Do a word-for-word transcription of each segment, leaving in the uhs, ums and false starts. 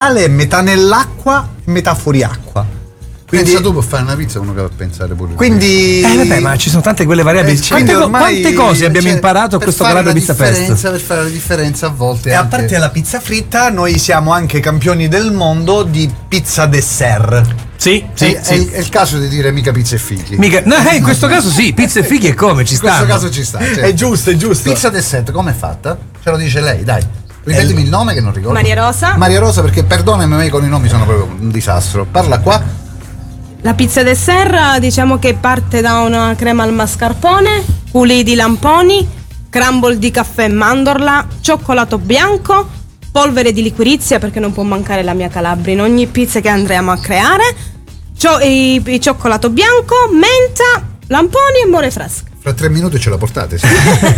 è metà nell'acqua e metà fuori acqua. Quindi, pensa tu per fare una pizza uno che va a pensare pure. Quindi eh vabbè, ma ci sono tante quelle variabili. Eh, quante, ormai, quante cose abbiamo cioè, imparato a questo Calabria Pizza Fest? Per fare la differenza a volte. E anche... a parte la pizza fritta, noi siamo anche campioni del mondo di pizza dessert. Sì, sì, è, sì. È, è il caso di dire mica pizza e fighi. Mica, no, eh, in questo caso sì, pizza e fighi e come ci sta. In questo caso ci sta. Certo. È giusto, è giusto. Pizza dessert, com'è fatta? Ce lo dice lei, dai. Ripetimi il nome che non ricordo. Maria Rosa. Maria Rosa, perché perdonami, ma io con i nomi sono proprio un disastro. Parla qua. La pizza dessert diciamo che parte da una crema al mascarpone, coulis di lamponi, crumble di caffè e mandorla, cioccolato bianco, polvere di liquirizia, perché non può mancare la mia Calabria in ogni pizza che andremo a creare, cio- i, i cioccolato bianco, menta, lamponi e more fresche. Fra tre minuti ce la portate, sì.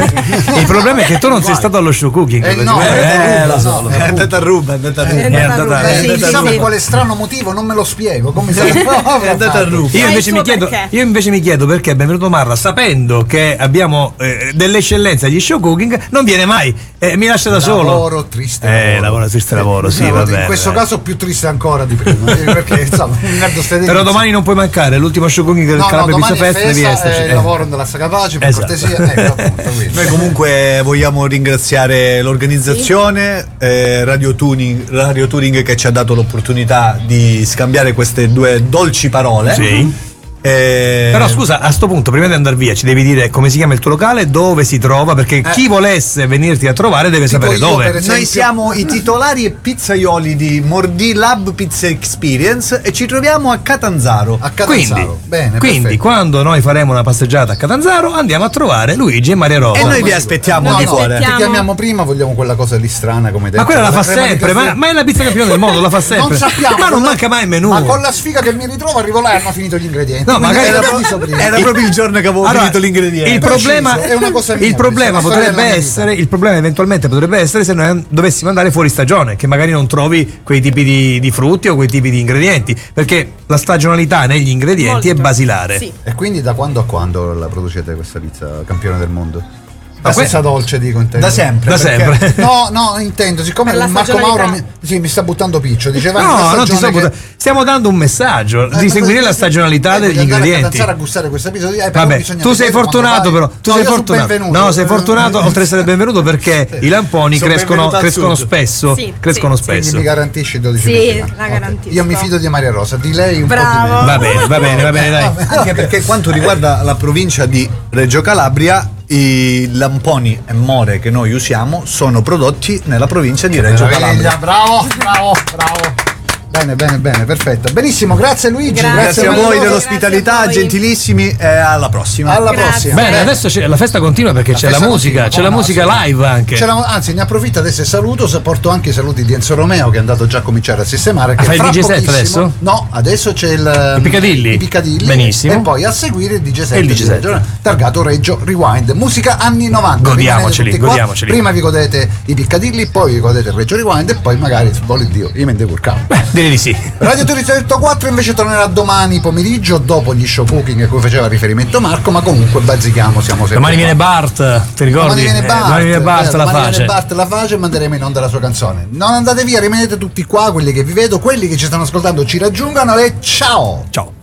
Il problema è che tu non sei stato allo show cooking. Eh, no, eh, lo so. È andata a ruba, è andata a ruba. È andata a ruba. Eh, chissà per quale strano motivo, non me lo spiego. Come si è andata a ruba. Io invece, mi chiedo, io invece mi chiedo perché è Benvenuto Marra, sapendo che abbiamo eh, delle eccellenze agli show cooking, non viene mai, eh, mi lascia da solo. Lavoro, triste eh, lavoro. lavoro, triste lavoro, sì, no, vabbè. In questo vabbè. caso più triste ancora di prima, perché insomma, però domani non puoi mancare, l'ultimo show cooking del no, Calabria no, Pizza Fest devi esserci. Eh, eh. lavoro della Sagapace, per esatto. cortesia. Ecco, appunto, noi comunque vogliamo ringraziare l'organizzazione, sì. eh, Radio Tuning, Radio Turing che ci ha dato l'opportunità di scambiare queste due dolci parole. Sì. Eh... Però scusa, a sto punto, prima di andare via, ci devi dire come si chiama il tuo locale, dove si trova, perché eh. chi volesse venirti a trovare deve tipo sapere dove. Esempio... Noi siamo i titolari e pizzaioli di Mordi Lab Pizza Experience e ci troviamo a Catanzaro. A Catanzaro. Quindi, Bene, quindi quando noi faremo una passeggiata a Catanzaro andiamo a trovare Luigi e Maria Rosa. E noi vi aspettiamo no, di no, cuore. Ti chiamiamo prima, vogliamo quella cosa lì strana come detto. Ma quella la fa crema sempre, ma, ma è la pizza campione del mondo, la fa sempre. Non sappiamo. Ma non manca mai il menù. Ma con la sfiga che mi ritrovo arrivo là e hanno finito gli ingredienti. No, magari era, era proprio il giorno che avevo allora, finito l'ingrediente. Il problema è una cosa mia, il problema potrebbe essere, il problema eventualmente potrebbe essere se noi dovessimo andare fuori stagione, che magari non trovi quei tipi di, di frutti o quei tipi di ingredienti, perché la stagionalità negli ingredienti Molto. è basilare. Sì. E quindi da quando a quando la producete questa pizza campione del mondo? Da La senza dolce dico intendo. Da sempre. Da sempre. No, no, intendo, siccome Marco Mauro mi, sì, mi sta buttando piccio, diceva no, non ti sto che... buttando. Stiamo dando un messaggio eh, di seguire la stagionalità eh, degli ingredienti. A gustare questa pizza, eh, vabbè, tu sei fortunato però, tu no, sei fortunato. No, sei fortunato oltre ad essere benvenuto perché sì. i lamponi Sono crescono, crescono spesso, sì, crescono sì. spesso. Quindi mi garantisci dodici sì, mesi? la garantisco. Io mi fido di Maria Rosa, di lei un Bravo. po' di va bene, va bene, va bene, dai. Anche perché quanto riguarda la provincia di Reggio Calabria, i lamponi e more che noi usiamo sono prodotti nella provincia di Reggio Calabria. Bravo, bravo, bravo. Bene, bene, bene, perfetto. Benissimo, grazie Luigi. Grazie, grazie a voi dell'ospitalità, voi. gentilissimi, e alla prossima. Alla Grazie. prossima. Bene, adesso c'è, la festa continua perché La c'è la musica, continua, c'è la no, musica sì. live anche. C'è la, anzi, ne approfitto adesso e saluto, se porto anche i saluti di Enzo Romeo che è andato già a cominciare a sistemare. Che fai il fra D J set pochissimo- adesso? No, adesso c'è il I Piccadilly? i Piccadilly. Benissimo. E poi a seguire il D J set, E il D J set. di Reggio, targato Reggio Rewind. Musica anni novanta. Godiamoceli, Vi vedete tutti qua. godiamoceli. Prima vi godete i Piccadilly, poi vi godete il Reggio Rewind e poi magari, se vuole Dio, io me ne curcavo. Beh, direi di sì. Radio Turismo centoquattro invece tornerà domani pomeriggio dopo gli show cooking a cui faceva riferimento Marco, ma comunque bazzichiamo, siamo sempre Domani qua. viene Bart, ti ricordi? Domani viene Eh, Bart, domani viene Bart vero, la domani face. viene Bart la face e manderemo in onda la sua canzone. Non andate via, rimanete tutti qua, quelli che vi vedo, quelli che ci stanno ascoltando ci raggiungano e ciao! Ciao.